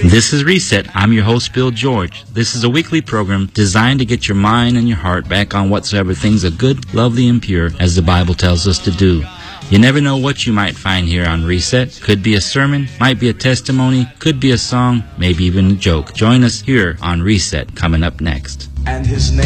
This is Reset. I'm your host, Bill George. This is a weekly program designed to get your mind and your heart back on whatsoever things are good, lovely, and pure, as the Bible tells us to do. You never know what you might find here on Reset. Could be a sermon, might be a testimony, could be a song, maybe even a joke. Join us here on Reset, coming up next. And his name